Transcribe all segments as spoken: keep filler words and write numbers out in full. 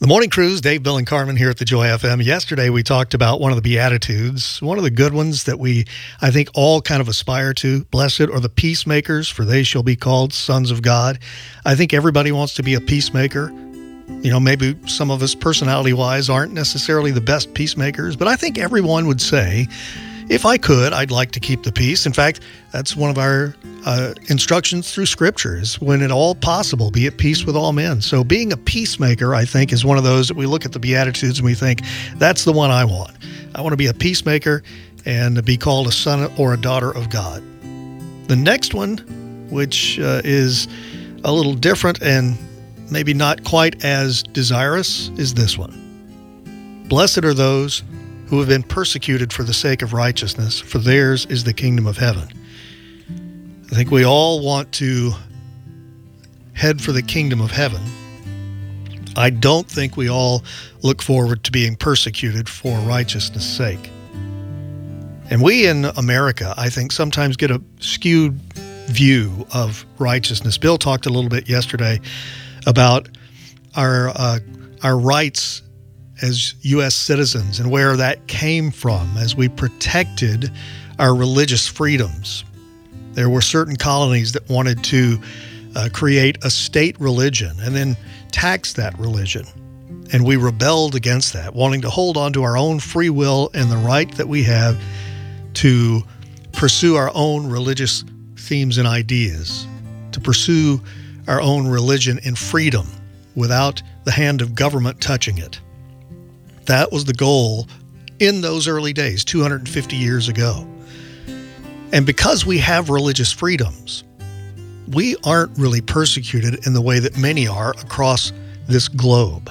The Morning Cruise, Dave, Bill, and Carmen here at the Joy F M. Yesterday, we talked about one of the Beatitudes, one of the good ones that we, I think, all kind of aspire to. Blessed are the peacemakers, for they shall be called sons of God. I think everybody wants to be a peacemaker. You know, maybe some of us, personality-wise, aren't necessarily the best peacemakers, but I think everyone would say, if I could, I'd like to keep the peace. In fact, that's one of our uh, instructions through Scripture is when at all possible, be at peace with all men. So being a peacemaker, I think, is one of those that we look at the Beatitudes and we think, that's the one I want. I want to be a peacemaker and to be called a son or a daughter of God. The next one, which uh, is a little different and maybe not quite as desirous, is this one. Blessed are those who have been persecuted for the sake of righteousness, for theirs is the kingdom of heaven. I think we all want to head for the kingdom of heaven. I don't think we all look forward to being persecuted for righteousness' sake. And we in America, I think, sometimes get a skewed view of righteousness. Bill talked a little bit yesterday about our uh, our rights as U S citizens and where that came from as we protected our religious freedoms. There were certain colonies that wanted to uh, create a state religion and then tax that religion. And we rebelled against that, wanting to hold on to our own free will and the right that we have to pursue our own religious themes and ideas, to pursue our own religion in freedom without the hand of government touching it. That was the goal in those early days, two hundred fifty years ago. And because we have religious freedoms, we aren't really persecuted in the way that many are across this globe.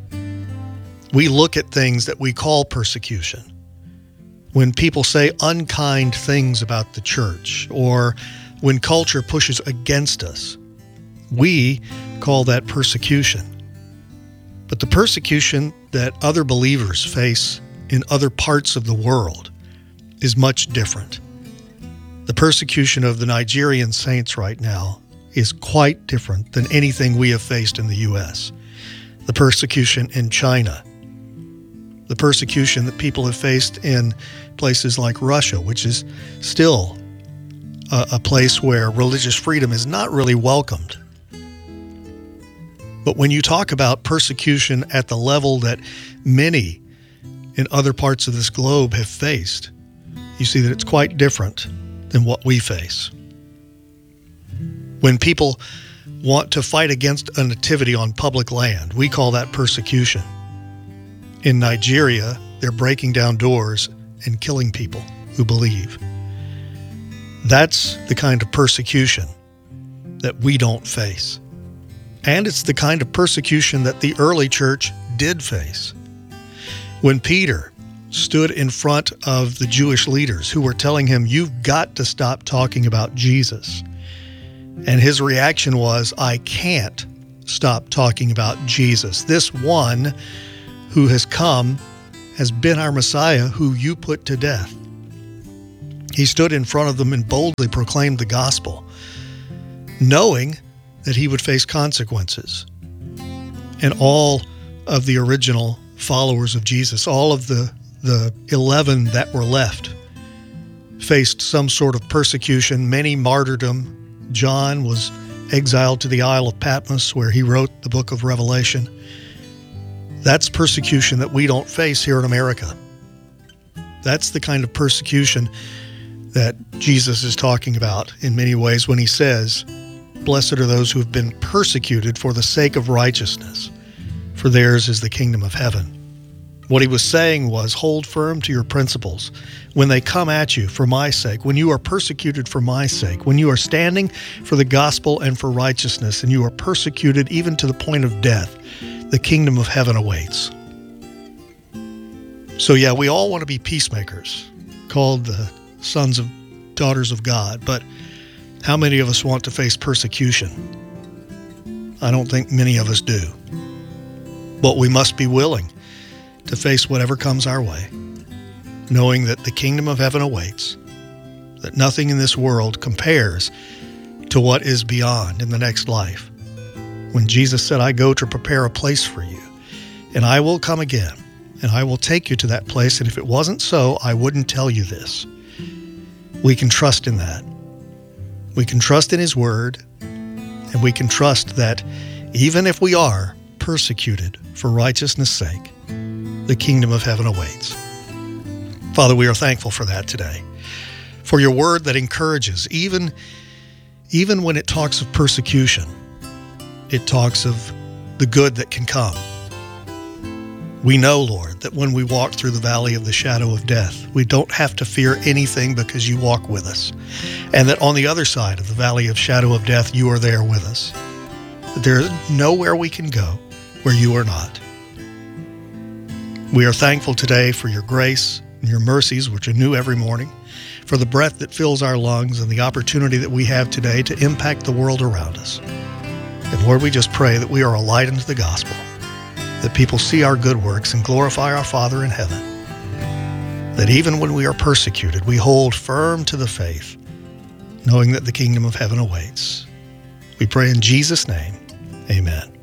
We look at things that we call persecution. When people say unkind things about the church, or when culture pushes against us, we call that persecution. But the persecution that other believers face in other parts of the world is much different. The persecution of the Nigerian saints right now is quite different than anything we have faced in the U S. The persecution in China, the persecution that people have faced in places like Russia, which is still a, a place where religious freedom is not really welcomed. But when you talk about persecution at the level that many in other parts of this globe have faced, you see that it's quite different than what we face. When people want to fight against a nativity on public land, we call that persecution. In Nigeria, they're breaking down doors and killing people who believe. That's the kind of persecution that we don't face. And it's the kind of persecution that the early church did face. When Peter stood in front of the Jewish leaders who were telling him, you've got to stop talking about Jesus. And his reaction was, I can't stop talking about Jesus. This one who has come has been our Messiah who you put to death. He stood in front of them and boldly proclaimed the gospel, knowing that he would face consequences. And all of the original followers of Jesus, all of the, the eleven that were left, faced some sort of persecution, many martyrdom. John was exiled to the Isle of Patmos, where he wrote the book of Revelation. That's persecution that we don't face here in America. That's the kind of persecution that Jesus is talking about in many ways when he says, blessed are those who have been persecuted for the sake of righteousness, for theirs is the kingdom of heaven. What he was saying was, hold firm to your principles. When they come at you for my sake, when you are persecuted for my sake, when you are standing for the gospel and for righteousness, and you are persecuted even to the point of death, the kingdom of heaven awaits. So yeah, we all want to be peacemakers, called the sons of daughters of God, but how many of us want to face persecution? I don't think many of us do. But we must be willing to face whatever comes our way, knowing that the kingdom of heaven awaits, that nothing in this world compares to what is beyond in the next life. When Jesus said, I go to prepare a place for you, and I will come again, and I will take you to that place, and if it wasn't so, I wouldn't tell you this. We can trust in that. We can trust in His Word, and we can trust that even if we are persecuted for righteousness' sake, the kingdom of heaven awaits. Father, we are thankful for that today, for your word that encourages, even, even when it talks of persecution, it talks of the good that can come. We know, Lord, that when we walk through the valley of the shadow of death, we don't have to fear anything because you walk with us. And that on the other side of the valley of shadow of death, you are there with us. That there is nowhere we can go where you are not. We are thankful today for your grace and your mercies, which are new every morning, for the breath that fills our lungs and the opportunity that we have today to impact the world around us. And Lord, we just pray that we are a light unto the gospel, that people see our good works and glorify our Father in heaven, that even when we are persecuted, we hold firm to the faith, knowing that the kingdom of heaven awaits. We pray in Jesus' name, amen.